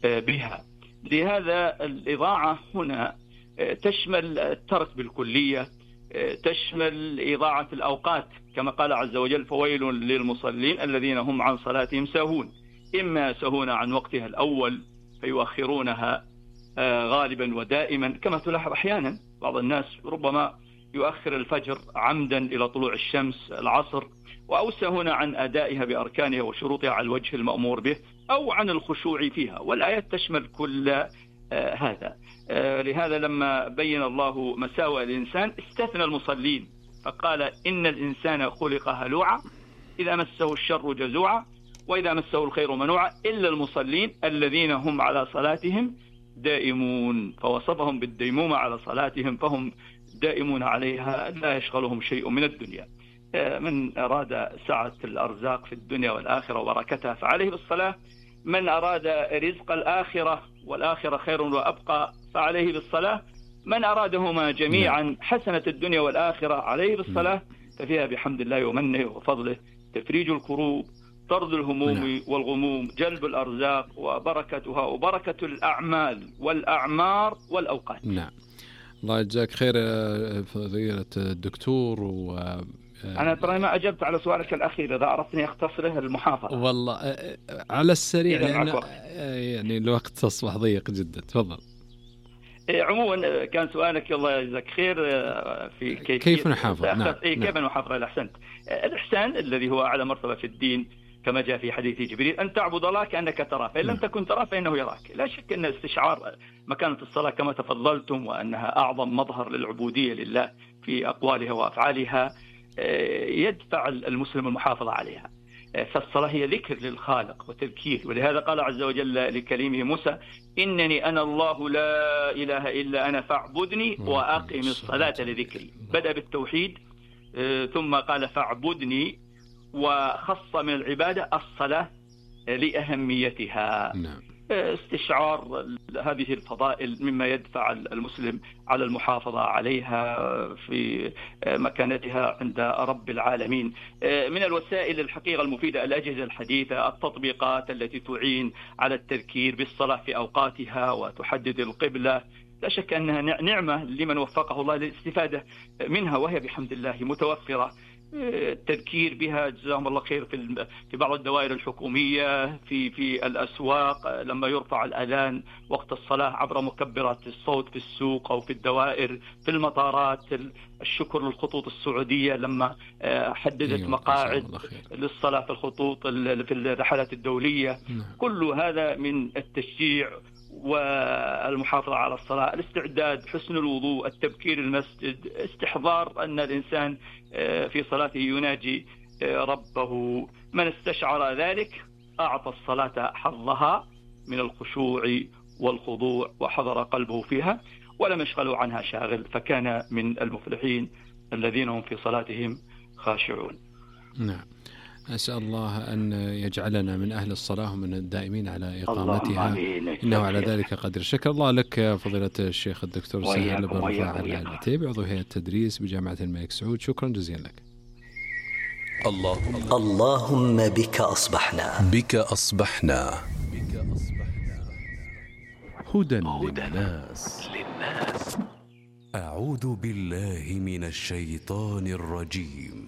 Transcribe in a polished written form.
بها. لهذا الإضاعة هنا تشمل الترك بالكلية، تشمل إضاعة الأوقات كما قال عز وجل: فويل للمصلين الذين هم عن صلاتهم ساهون. إما سهون عن وقتها الأول فيؤخرونها غالبا ودائما، كما تلاحظ أحيانا بعض الناس ربما يؤخر الفجر عمدا إلى طلوع الشمس العصر، أو سهون عن أدائها بأركانها وشروطها على الوجه المأمور به، أو عن الخشوع فيها. والآيات تشمل كل هذا. لهذا لما بين الله مساوئ الإنسان استثنى المصلين فقال: إن الإنسان خلق هلوعا إذا مسه الشر جزوعا وإذا مسه الخير منوعا إلا المصلين الذين هم على صلاتهم دائمون. فوصفهم بالديمومة على صلاتهم، فهم دائمون عليها لا يشغلهم شيء من الدنيا. من أراد سعة الأرزاق في الدنيا والآخرة وبركتها فعليه بالصلاة. من أراد رزق الآخرة والآخرة خير وأبقى فعليه بالصلاة. من أرادهما جميعا حسنة الدنيا والآخرة عليه بالصلاة. ففيها بحمد الله ومنه وفضله تفريج الكروب، طرد الهموم والغموم، جلب الأرزاق وبركتها وبركة الأعمال والأعمار والأوقات. نعم. الله يجزاك خير فضيلة الدكتور. أنا ترى ما أجبت على سؤالك الأخير، إذا أردتني أختصره المحافظة. والله على السريع لأن يعني الوقت أصبح ضيق جدا. تفضل. عموما كان سؤالك الله يجزاك خير في كيف نحافظ. نعم. كيف نحافظ على الإحسان. الإحسان الذي هو أعلى مرتبة في الدين كما جاء في حديث جبريل: أن تعبد الله كأنك تراه فإن لم تكن تراه فإنه يراك. لا شك أن استشعار مكانة الصلاة كما تفضلتم وأنها أعظم مظهر للعبودية لله في أقوالها وأفعالها يدفع المسلم المحافظة عليها. فالصلاة هي ذكر للخالق وتذكير. ولهذا قال عز وجل لكليمه موسى: إنني أنا الله لا إله إلا أنا فاعبدني وأقم الصلاة لذكري. بدأ بالتوحيد ثم قال فاعبدني، وخص من العبادة الصلاة لأهميتها. استشعار هذه الفضائل مما يدفع المسلم على المحافظة عليها في مكانتها عند رب العالمين. من الوسائل الحقيقة المفيدة الأجهزة الحديثة، التطبيقات التي تعين على التذكير بالصلاة في أوقاتها وتحدد القبلة. لا شك أنها نعمة لمن وفقه الله للاستفادة منها، وهي بحمد الله متوفرة. التذكير بها جزاهم الله خير في بعض الدوائر الحكومية، في الأسواق لما يرفع الأذان وقت الصلاة عبر مكبرات الصوت في السوق أو في الدوائر، في المطارات. الشكر للخطوط السعودية لما حددت مقاعد للصلاة في الخطوط في الرحلات الدولية. كل هذا من التشجيع والمحافظة على الصلاة. الاستعداد، حسن الوضوء، التبكير المسجد، استحضار أن الإنسان في صلاته يناجي ربه. من استشعر ذلك أعطى الصلاة حظها من الخشوع والخضوع وحضر قلبه فيها ولم يشغلوا عنها شاغل، فكان من المفلحين الذين هم في صلاتهم خاشعون. نعم. أسأل الله أن يجعلنا من أهل الصلاة ومن الدائمين على إقامتها، إنه على ذلك قدر. شكر الله لك فضيلة الشيخ الدكتور سهل بن رفاعة العتيبي عضو هيئة التدريس بجامعة الملك سعود. شكرا جزيلا لك. اللهم بك أصبحنا هدى للناس. أعوذ بالله من الشيطان الرجيم.